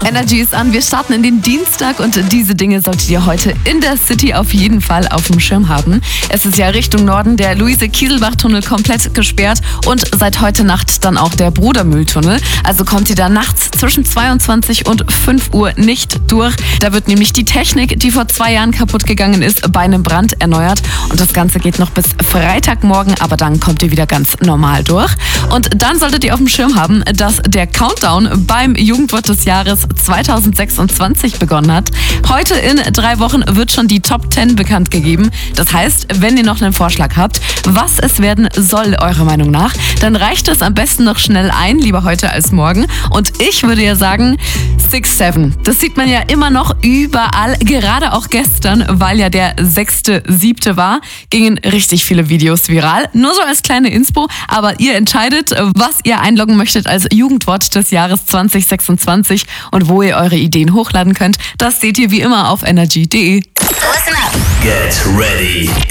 Energy ist an, wir starten in den Dienstag und diese Dinge solltet ihr heute in der City auf jeden Fall auf dem Schirm haben. Es ist ja Richtung Norden der Luise-Kieselbach-Tunnel komplett gesperrt und seit heute Nacht dann auch der Brudermühltunnel. Also kommt ihr da nachts zwischen 22 und 5 Uhr nicht durch. Da wird nämlich die Technik, die vor 2 Jahren kaputt gegangen ist, bei einem Brand erneuert und das Ganze geht noch bis Freitagmorgen, aber dann kommt ihr wieder ganz normal durch. Und dann solltet ihr auf dem Schirm haben, dass der Countdown beim Jugendwort des Jahres 2026 begonnen hat. Heute in 3 Wochen wird schon die Top 10 bekannt gegeben. Das heißt, wenn ihr noch einen Vorschlag habt, was es werden soll, eurer Meinung nach, dann reicht es am besten noch schnell ein, lieber heute als morgen. Und ich würde ja sagen 6-7. Das sieht man ja immer noch überall, gerade auch gestern, weil ja der 6.7. war, gingen richtig viele Videos viral. Nur so als kleine Inspo, aber ihr entscheidet, was ihr einloggen möchtet als Jugendwort des Jahres 2026 und wo ihr eure Ideen hochladen könnt. Das seht ihr wie immer auf energy.de. Listen up. Get ready.